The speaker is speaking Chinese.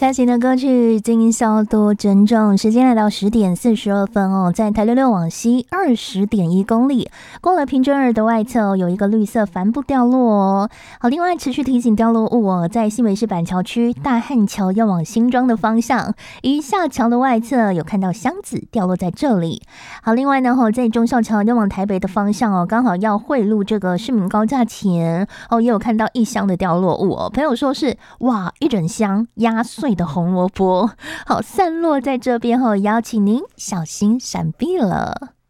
下行的歌曲今宵多珍重，时间来到10:42哦，在台66往西20.1公里，过了平镇2的外侧有一个绿色帆布掉落哦。好，另外持续提醒掉落物哦，在新北市板桥区大汉桥要往新庄的方向，一下桥的外侧有看到箱子掉落在这里。好，另外呢在中校桥要往台北的方向哦，刚好要汇入这个市民高架前哦，也有看到一箱的掉落物哦。朋友说是哇，一整箱压碎的红萝卜，好散落在这边后，邀请您小心闪避了。